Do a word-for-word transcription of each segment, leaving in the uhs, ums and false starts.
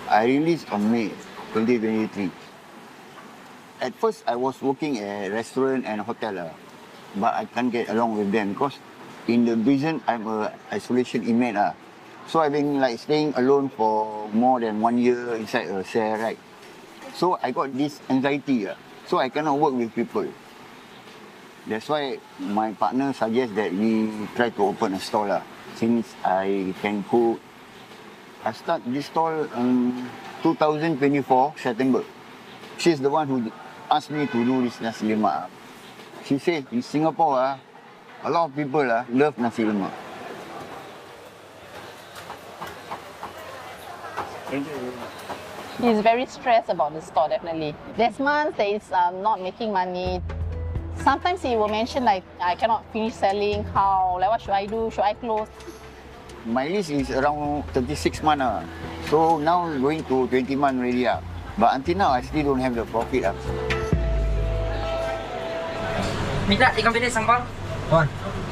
I released on May twenty twenty-three. At first, I was working at a restaurant and hotel, uh, but I can't get along with them because in the prison, I'm a isolation inmate. Uh. So I've been like staying alone for more than one year inside a cell, right? So I got this anxiety, uh, so I cannot work with people. That's why my partner suggests that we try to open a stall, uh, since I can cook. I start this stall in two thousand twenty-four, September. She's the one who asked me to do this nasi lemak. She said in Singapore, uh, a lot of people uh, love nasi lemak. He's very stressed about the store, definitely. There's months that he's um, not making money. Sometimes he will mention like, I cannot finish selling, how, like what should I do, should I close? My lease is around thirty-six months. Uh. So now going to twenty months already. Uh. But until now, I still don't have the profit. Uh. Minta ikan pedas sambal. One.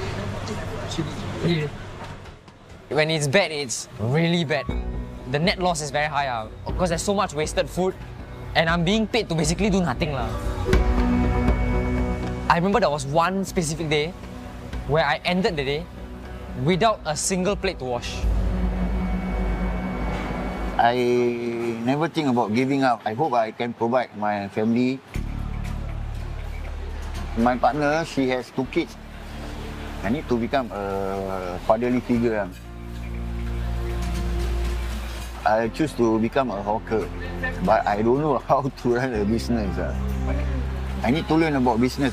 When it's bad, it's really bad. The net loss is very high uh, because there's so much wasted food and I'm being paid to basically do nothing. Uh. I remember there was one specific day where I ended the day without a single plate to wash. I never think about giving up. I hope I can provide my family. My partner, she has two kids. I need to become a fatherly figure. I choose to become a hawker, but I don't know how to run a business. I need to learn about business.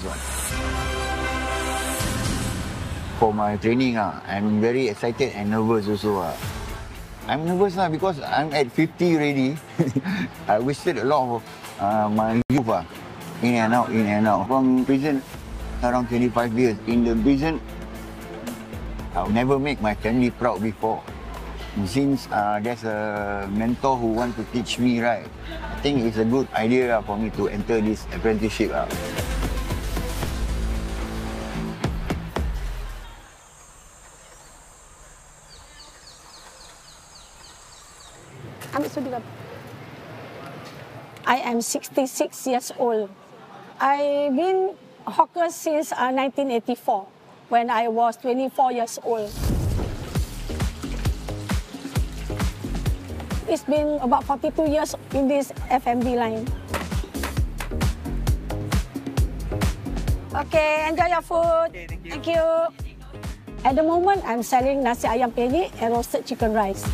For my training, I'm very excited and nervous also. I'm nervous now because I'm at fifty already. I wasted a lot of uh, my youth, uh, in and out, in and out. From prison, around twenty-five years. In the prison, I'll never make my family proud before. Since uh, there's a mentor who wants to teach me, right, I think it's a good idea uh, for me to enter this apprenticeship. Uh. I am sixty-six years old. I've been a hawker since uh, nineteen eighty-four, when I was twenty-four years old. It's been about forty-two years in this F and B line. Okay, enjoy your food. Okay, thank you. Thank you. At the moment, I'm selling nasi ayam penyet and roasted chicken rice.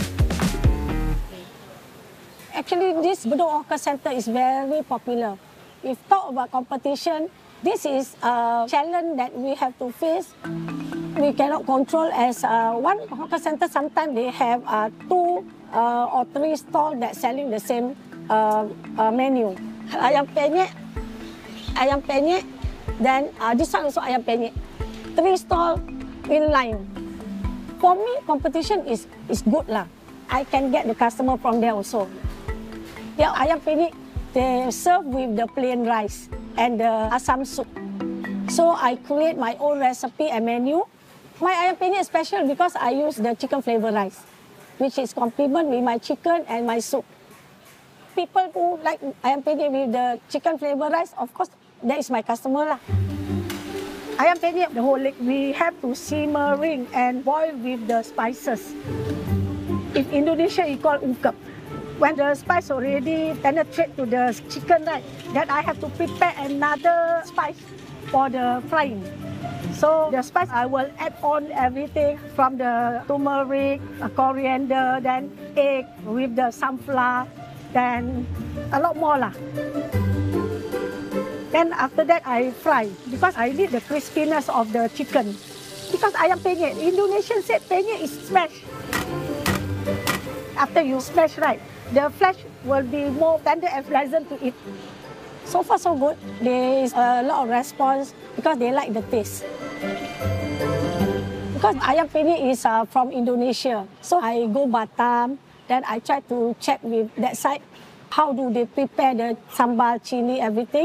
Actually, this Bedok Hawker Centre is very popular. If talk about competition, this is a challenge that we have to face. We cannot control as uh, one hawker centre. Sometimes they have uh, two uh, or three stalls that selling the same uh, uh, menu. Ayam penyet, ayam penyet, then uh, this one also ayam penyet. Three stalls in line. For me, competition is is good lah. I can get the customer from there also. Yeah, ayam penyet, they serve with the plain rice and the asam soup. So I create my own recipe and menu. My ayam penyet is special because I use the chicken flavor rice, which is complement with my chicken and my soup. People who like ayam penyet with the chicken flavor rice, of course, that is my customer lah. Ayam penyet, the whole leg, we have to simmering and boil with the spices. In Indonesia, we call ungkep. When the spice already penetrate to the chicken, right, then I have to prepare another spice for the frying. So the spice, I will add on everything from the turmeric, coriander, then egg with the sunflower, then a lot more lah. Then after that, I fry because I need the crispiness of the chicken. Because ayam penyet, Indonesian said penyet is smashed. After you smash, right, the flesh will be more tender and pleasant to eat. So far, so good. There is a lot of response because they like the taste. Because ayam penyet is uh, from Indonesia. So I go Batam, then I try to check with that side, how do they prepare the sambal, chili, everything.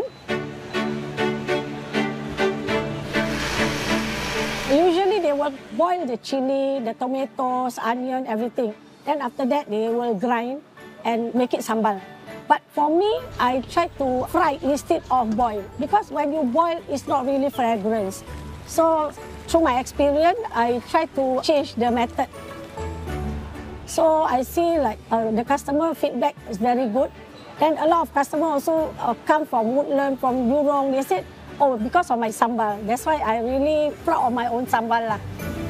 Usually they will boil the chili, the tomatoes, onion, everything. Then after that, they will grind and make it sambal. But for me, I try to fry instead of boil because when you boil, it's not really fragrance. So through my experience, I try to change the method. So I see like uh, the customer feedback is very good. And a lot of customers also uh, come from Woodland, from Jurong. They said, oh, because of my sambal. That's why I really proud of my own sambal lah.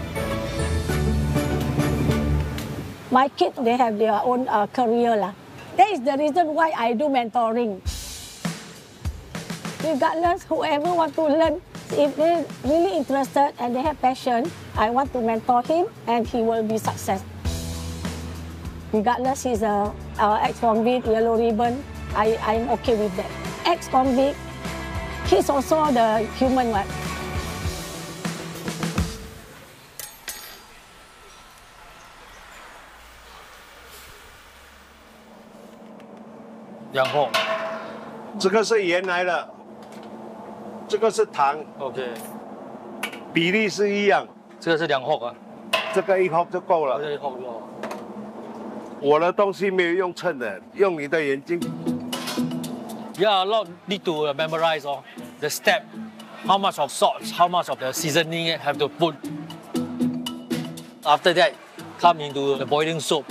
My kids, they have their own uh, career lah. That is the reason why I do mentoring. Regardless, whoever want to learn, if they're really interested and they have passion, I want to mentor him and he will be successful. Regardless, he's a uh, ex-convict, yellow ribbon, I, I'm okay with that. Ex-convict, he's also the human one. 然后这个是原来的，这个是糖， ，OK， 比例是一样， 这个是两盒啊， 这个一盒就够了。 这一盒就好。 我的东西没有用秤的，用你的眼睛。 Yeah, a lot need to memorize oh, the step, how much of salt, how much of the seasoning have to put. After that, come into the boiling soup.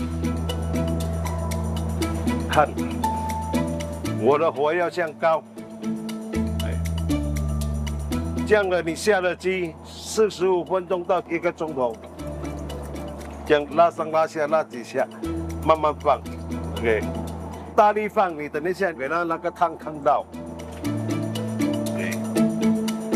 看，我的火要降高，哎，这样的你下了鸡四十五分钟到一个钟头，这样拉上拉下拉几下，慢慢放 ，OK。 大力放，你等一下给它那个汤烫到，